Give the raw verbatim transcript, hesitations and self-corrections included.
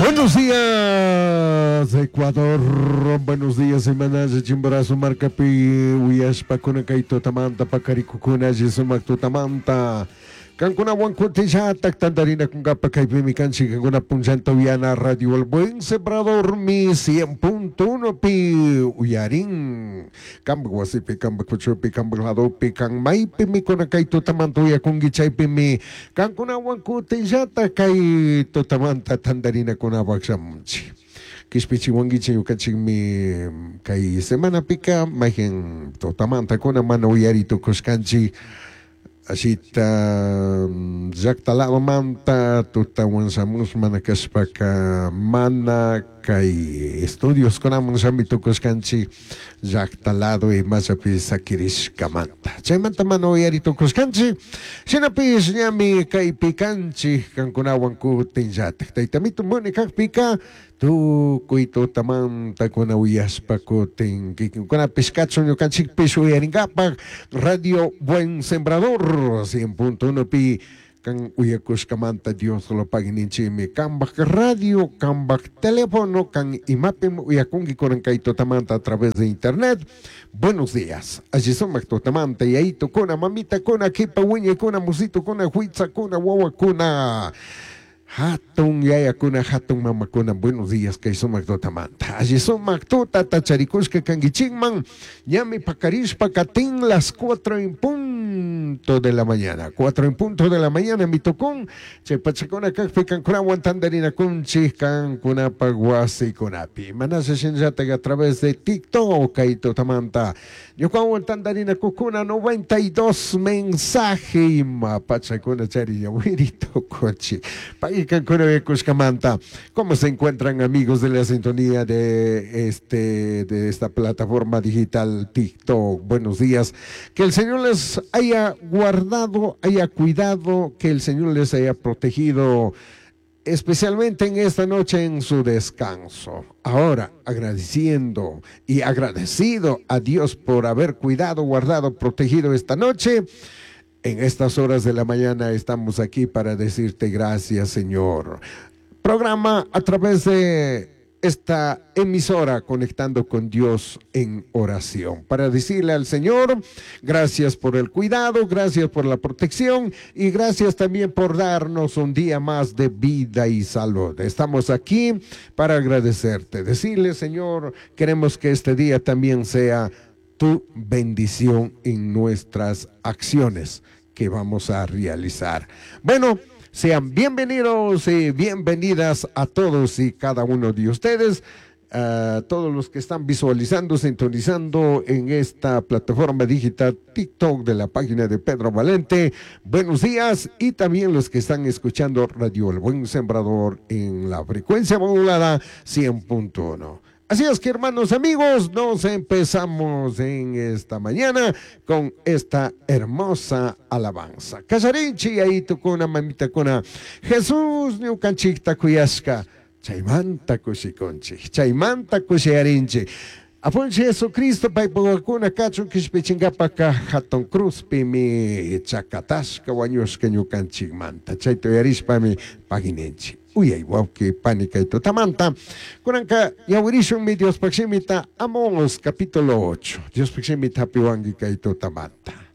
Buenos días, Ecuador. Buenos días, semanas de Chimborazo, Marcapi, Uyashpa, Kunakaito, Tamanta, Pacaricukuna, Jesumak, Tamanta. Cancuna, Huancoteja, Tactandarina, Cungapa, Caipimi, Canchi, Canguna, Punzanta, Viana, Radio El Buen Sembrador, mi cien punto uno, Pi, Uyarin, Cambuasipi, Cambacuchupi, Cambuladopi, Can Maipi, mi Conakaito, Tamantuya, Cungichay, mi Cancuna, Huancoteja, Tacaito, Tamanta, Tandarina, Cunabaxamunchi. Kispichi wangichi yukachi mi kai semana pika mahin totamanta kuna mano yarito kuskanchi asita zaktalado manta tutawan samus mana kaspaka mana kai estudios kuna munsambito kuskanchi zaktalado y masapi sakirish kamanta chaymanta mano yarito kuskanchi sinapis nyami kai pikanchi kankunawan ku tinjat taitamito moni kak pika tu kuito tamanta kuna uyaspa kutin kuna piscacho yo kanchik piso yaringapa Radio Buen Sembrador cien punto uno pi kan uyakus kamanta Dios lo pagininchimi kambak radio kambak teléfono kan imapim uyakungi koran kaito tamanta a través de internet. Buenos días, allí son Macto Tamanta y ahí kuna mamita kuna kipa wiñe kuna musito kuna huitza kuna wawa kuna Hatun yaya kuna hatun mama kuna buenos días que son Mactotamanta. Allí son Mactota tacharikushka kangichingman. Yami pacarishpa katin las cuatro en punto de la mañana. Cuatro en punto de la mañana mi tocón. Che pachacona kakpi kankuna wantandarina kunchi kankuna paguasi kunapi. Manasa shinjataga a través de TikTok kaito tamanta. Yo con wantandarina kukuna noventa y dos mensaje ma pachacona chari yawirito coche. ¿Cómo se encuentran, amigos de la sintonía de, este, de esta plataforma digital TikTok? Buenos días. Que el Señor les haya guardado, haya cuidado, que el Señor les haya protegido, especialmente en esta noche en su descanso. Ahora, agradeciendo y agradecido a Dios por haber cuidado, guardado, protegido esta noche. En estas horas de la mañana estamos aquí para decirte gracias, Señor. Programa a través de esta emisora Conectando con Dios en Oración. Para decirle al Señor, gracias por el cuidado, gracias por la protección y gracias también por darnos un día más de vida y salud. Estamos aquí para agradecerte. Decirle, Señor, queremos que este día también sea tu bendición en nuestras acciones que vamos a realizar. Bueno, sean bienvenidos y bienvenidas a todos y cada uno de ustedes, a todos los que están visualizando, sintonizando en esta plataforma digital TikTok de la página de Pedro Valente. Buenos días, y también los que están escuchando Radio El Buen Sembrador en la frecuencia modulada cien punto uno. Así es que, hermanos amigos, nos empezamos en esta mañana con esta hermosa alabanza. Casarinchi, ahí tocó una mamita con Jesús, ni canchita cuyasca, chaimanta cusiconchi, chaimanta cusiarinchi. Afonso Jesucristo, pai pogakuna cacho kishpichingapaka haton cruz pimi chakatasca guanyosca ñucanchigmanta. Chaito yarispa mi paginenchi. Uy, ay, wow, que pánica y totamanta. Kuranka, yawirisho mi Dios Paximita, Amos, capítulo ocho. Dios Paximita, piwangi y totamanta.